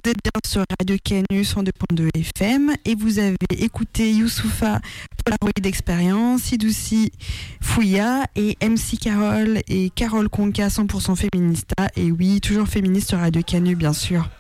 êtes bien sur Radio Canu 102.2 FM et vous avez écouté Youssoupha Polaroid d'Expérience, Sidoussi Fouya et MC Carole et Carole Conca 100% Féminista. Et oui, toujours féministe sur Radio Canu, bien sûr.